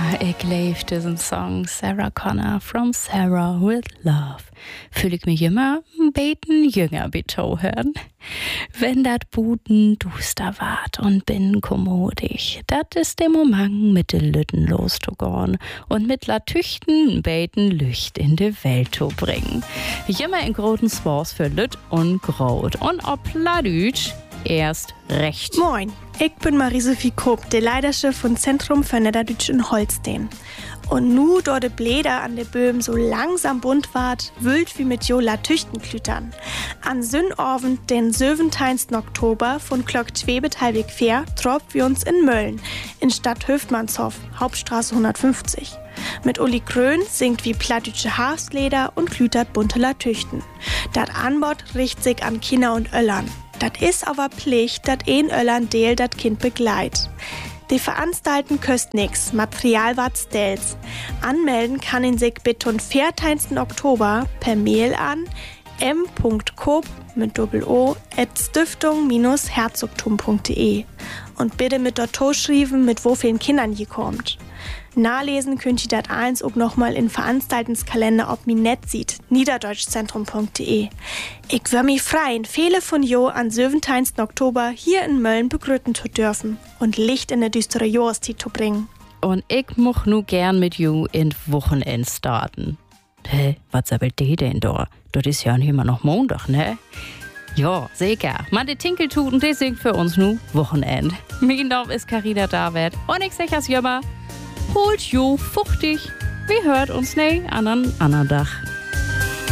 ich liebe diesen Song Sarah Connor from Sarah with Love. Fühl ich mich immer ein bisschen jünger betonen. Wenn dat Buten duster ward und bin kommodig, dat ist der Moment mit de Lütten loszugorn und mit Latüchten beten Lücht in de Welt zu bringen. Immer in groten Spors für Lütt und Grot und ob Ladütsch erst recht. Moin, ich bin Marie-Sophie Koop, der Leiterchef von Zentrum für Niederdütsch in Holstein. Und nu, da de Bläder an de Böhm so langsam bunt ward, wüllt wie mit Jola Tüchtenklütern. An Sünnabend, den 17. Oktober, von Glock 2 bis halbwegs 4, troffen wir uns in Mölln, in Stadt Höftmannshof, Hauptstraße 150. Mit Uli Krön singt wie plattdütsche Hafsleder und klütert bunte Latüchten. Dat Anbot richtet sich an Kinder und Öllern. Dat is aber Pflicht, dat een Öllern Deel dat Kind begleit. Die Veranstalten köst nix, Material ward stells. Anmelden kann in sich bis zum 14. Oktober per Mail an m.koop mit Doppel-O @stiftung-herzogtum.de und bitte mit dort schreiben, mit wo vielen Kindern je kommt. Nachlesen könnt ihr das eins auch nochmal in Veranstaltungskalender ob mi net sieht, niederdeutschzentrum.de. Ich wär mich freuen, viele von jo an 17. Oktober hier in Mölln begrüßen zu dürfen und Licht in der düstere Jahreszeit zu bringen. Und ich moch nu gern mit you in Wochenend starten. Hä, was sabbelt die denn da? Das ist ja immer noch Montag, ne? Ja, sicher. Man, die Tinkeltuten, die singt für uns nu Wochenend. Mein Name ist Carina David und ich sag als Jümmer, holt jo fuchtig. Wir hört uns ne an einem anderen Dach.